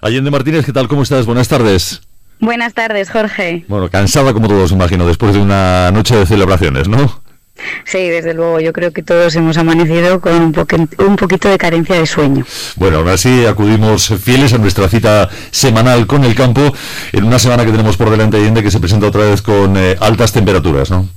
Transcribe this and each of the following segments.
Allende Martínez, ¿qué tal? ¿Cómo estás? Buenas tardes. Buenas tardes, Jorge. Bueno, cansada como todos, imagino, después de una noche de celebraciones, ¿no? Sí, desde luego, yo creo que todos hemos amanecido con un poquito de carencia de sueño. Bueno, ahora sí acudimos fieles a nuestra cita semanal con el campo, en una semana que tenemos por delante, Allende, que se presenta otra vez con altas temperaturas, ¿no?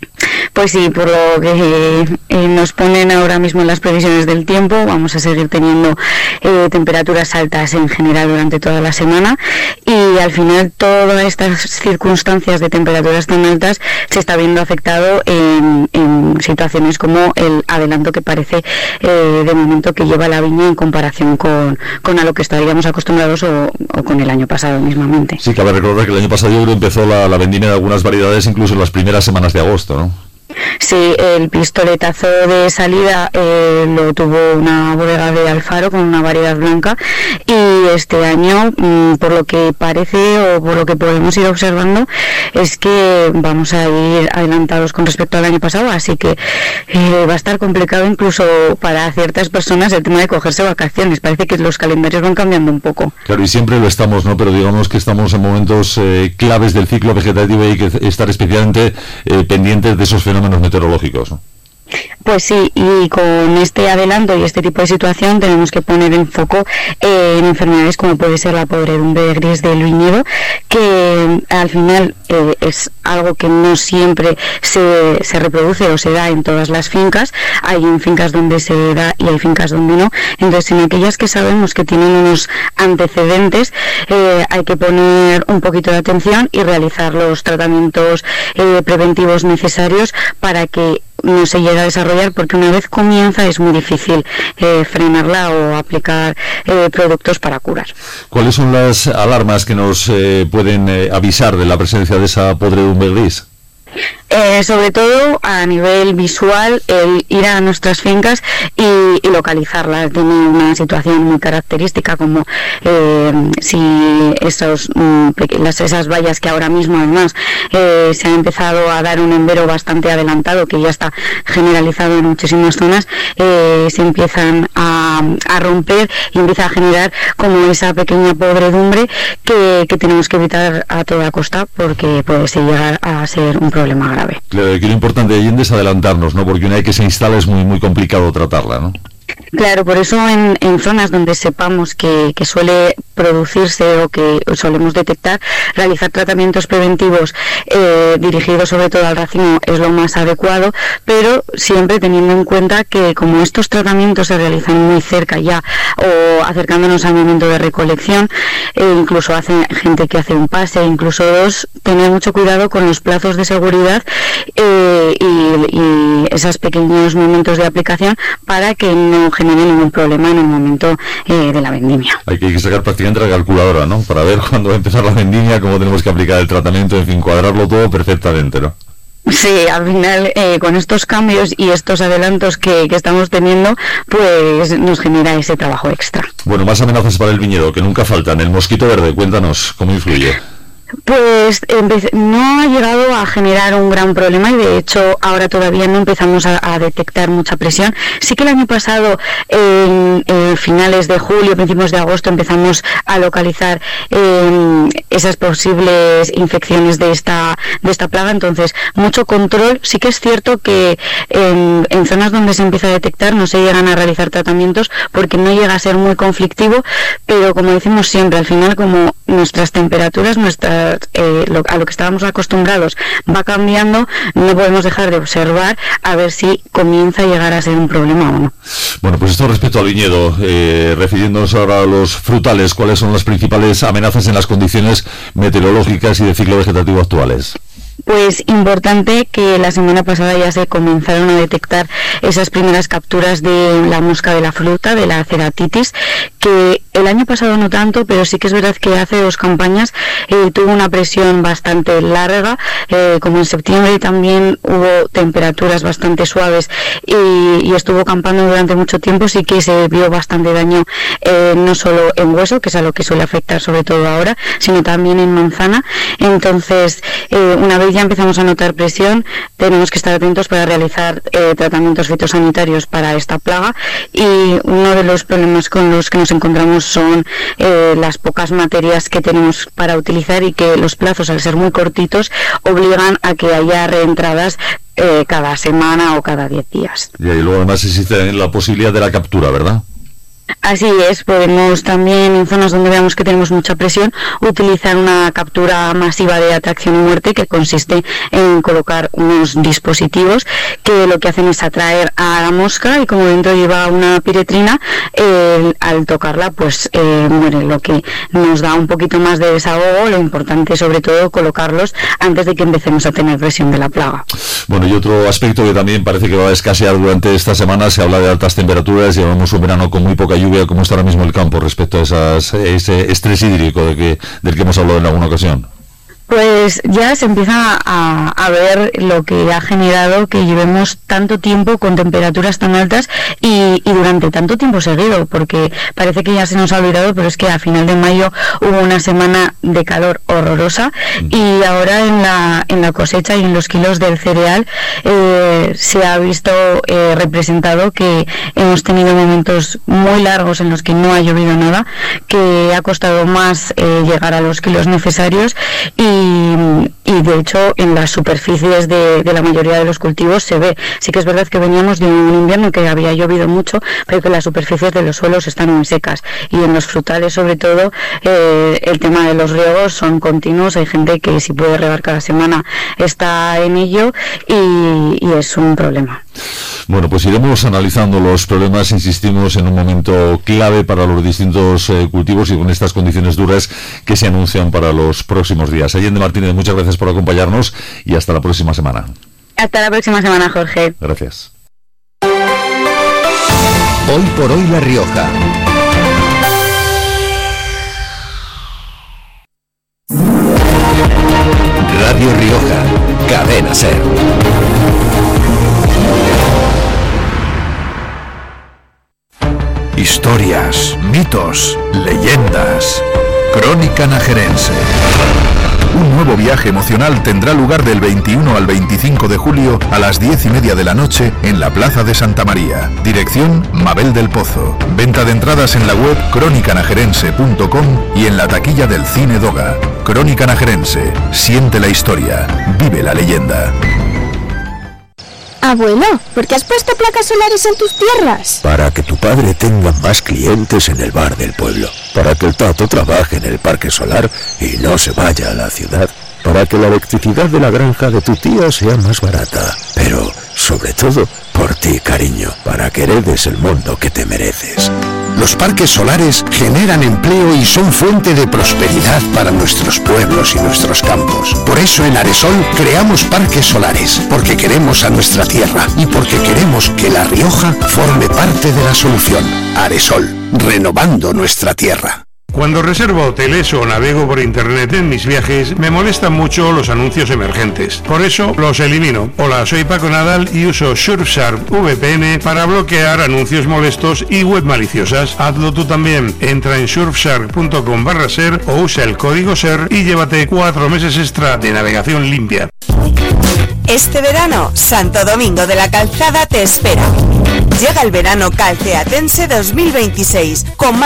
Pues sí, por lo que nos ponen ahora mismo en las previsiones del tiempo, vamos a seguir teniendo temperaturas altas en general durante toda la semana, y al final todas estas circunstancias de temperaturas tan altas se está viendo afectado en situaciones como el adelanto que parece de momento que lleva la viña en comparación con a lo que estaríamos acostumbrados o con el año pasado mismamente. Sí, cabe recordar que el año pasado yo creo empezó la vendimia de algunas variedades incluso en las primeras semanas de agosto, ¿no? Sí, el pistoletazo de salida lo tuvo una bodega de Alfaro con una variedad blanca, y este año, por lo que parece o por lo que podemos ir observando, es que vamos a ir adelantados con respecto al año pasado, así que va a estar complicado incluso para ciertas personas el tema de cogerse vacaciones. Parece que los calendarios van cambiando un poco. Claro, y siempre lo estamos, ¿no? Pero digamos que estamos en momentos claves del ciclo vegetativo y hay que estar especialmente pendientes de esos fenómenos meteorológicos, ¿no? Pues sí, y con este adelanto y este tipo de situación tenemos que poner en foco en enfermedades como puede ser la podredumbre gris del viñedo, que al final es algo que no siempre se reproduce o se da en todas las fincas. Hay fincas donde se da y hay fincas donde no. Entonces, en aquellas que sabemos que tienen unos antecedentes, hay que poner un poquito de atención y realizar los tratamientos preventivos necesarios para que no se llega a desarrollar, porque una vez comienza es muy difícil frenarla o aplicar productos para curar. ¿Cuáles son las alarmas que nos pueden avisar de la presencia de esa podredumbre gris? Sobre todo a nivel visual, el ir a nuestras fincas y localizarlas. Tiene una situación muy característica, como si esas vallas que ahora mismo además se ha empezado a dar un embero bastante adelantado, que ya está generalizado en muchísimas zonas, se empiezan a romper y empieza a generar como esa pequeña podredumbre que tenemos que evitar a toda costa, porque puede llegar a ser un problema grave. Claro, que lo importante, Allende, es adelantarnos, ¿no? Porque una vez que se instala es muy complicado tratarla, ¿no? Claro, por eso en zonas donde sepamos que suele producirse o que solemos detectar, realizar tratamientos preventivos dirigidos sobre todo al racimo es lo más adecuado, pero siempre teniendo en cuenta que como estos tratamientos se realizan muy cerca ya o acercándonos al momento de recolección, incluso hace gente que hace un pase, incluso dos, tener mucho cuidado con los plazos de seguridad y esos pequeños momentos de aplicación para que no genere ningún problema en el momento de la vendimia. Hay que sacar prácticamente la calculadora, ¿no? Para ver cuándo va a empezar la vendimia, cómo tenemos que aplicar el tratamiento, en fin, cuadrarlo todo perfectamente, ¿no? Sí, al final con estos cambios y estos adelantos que estamos teniendo, pues nos genera ese trabajo extra. Bueno, más amenazas para el viñedo, que nunca faltan. El mosquito verde, cuéntanos, ¿cómo influye? Pues no ha llegado a generar un gran problema, y de hecho ahora todavía no empezamos a detectar mucha presión. Sí que el año pasado, en finales de julio, principios de agosto, empezamos a localizar esas posibles infecciones de esta plaga. Entonces, mucho control. Sí que es cierto que en zonas donde se empieza a detectar no se llegan a realizar tratamientos porque no llega a ser muy conflictivo, pero como decimos siempre, al final, como nuestras temperaturas, a lo que estábamos acostumbrados va cambiando, no podemos dejar de observar a ver si comienza a llegar a ser un problema o no. Bueno, pues esto respecto al viñedo, refiriéndonos ahora a los frutales, ¿cuáles son las principales amenazas en las condiciones meteorológicas y de ciclo vegetativo actuales? Pues importante que la semana pasada ya se comenzaron a detectar esas primeras capturas de la mosca de la fruta, de la ceratitis, que el año pasado no tanto, pero sí que es verdad que hace 2 campañas tuvo una presión bastante larga, como en septiembre también hubo temperaturas bastante suaves y estuvo campando durante mucho tiempo. Sí que se vio bastante daño, no solo en hueso, que es a lo que suele afectar sobre todo ahora, sino también en manzana. Entonces, una vez ya empezamos a notar presión, tenemos que estar atentos para realizar tratamientos fitosanitarios para esta plaga, y uno de los problemas con los que nos encontramos son las pocas materias que tenemos para utilizar y que los plazos, al ser muy cortitos, obligan a que haya reentradas cada semana o cada 10 días. Y luego además existe la posibilidad de la captura, ¿verdad? Así es, podemos también, en zonas donde veamos que tenemos mucha presión, utilizar una captura masiva de atracción y muerte, que consiste en colocar unos dispositivos que lo que hacen es atraer a la mosca, y como dentro lleva una piretrina, al tocarla pues muere, lo que nos da un poquito más de desahogo. Lo importante sobre todo colocarlos antes de que empecemos a tener presión de la plaga. Bueno, y otro aspecto que también parece que va a escasear durante esta semana, se habla de altas temperaturas. Llevamos un verano con muy poca lluvia. ¿Cómo está ahora mismo el campo respecto a ese estrés hídrico del que hemos hablado en alguna ocasión? Pues ya se empieza a ver lo que ha generado que llevemos tanto tiempo con temperaturas tan altas y durante tanto tiempo seguido, porque parece que ya se nos ha olvidado, pero es que a final de mayo hubo una semana de calor horrorosa, y ahora en la cosecha y en los kilos del cereal se ha visto representado que hemos tenido momentos muy largos en los que no ha llovido nada, que ha costado más llegar a los kilos necesarios, y de hecho en las superficies de la mayoría de los cultivos se ve. Sí que es verdad que veníamos de un invierno que había llovido mucho, pero que las superficies de los suelos están muy secas, y en los frutales sobre todo el tema de los riegos son continuos. Hay gente que si puede regar cada semana está en ello, y es un problema. Bueno, pues iremos analizando los problemas, insistimos, en un momento clave para los distintos cultivos y con estas condiciones duras que se anuncian para los próximos días. Allende Martínez, muchas gracias por acompañarnos y hasta la próxima semana. Hasta la próxima semana, Jorge. Gracias. Hoy por hoy La Rioja. Radio Rioja, Cadena SER. Historias, mitos, leyendas. Crónica Najerense. Un nuevo viaje emocional tendrá lugar del 21 al 25 de julio a las 10:30 de la noche en la Plaza de Santa María. Dirección Mabel del Pozo. Venta de entradas en la web crónicanajerense.com y en la taquilla del Cine Doga. Crónica Najerense. Siente la historia. Vive la leyenda. Abuelo, ¿por qué has puesto placas solares en tus tierras? Para que tu padre tenga más clientes en el bar del pueblo. Para que el Tato trabaje en el parque solar y no se vaya a la ciudad. Para que la electricidad de la granja de tu tía sea más barata. Pero, sobre todo, por ti, cariño. Para que heredes el mundo que te mereces. Los parques solares generan empleo y son fuente de prosperidad para nuestros pueblos y nuestros campos. Por eso en Aresol creamos parques solares, porque queremos a nuestra tierra y porque queremos que La Rioja forme parte de la solución. Aresol, renovando nuestra tierra. Cuando reservo hoteles o navego por internet en mis viajes, me molestan mucho los anuncios emergentes. Por eso los elimino. Hola, soy Paco Nadal y uso Surfshark VPN para bloquear anuncios molestos y web maliciosas. Hazlo tú también. Entra en surfshark.com/ser o usa el código SER y llévate 4 meses extra de navegación limpia. Este verano, Santo Domingo de la Calzada te espera. Llega el verano calceatense 2026, con más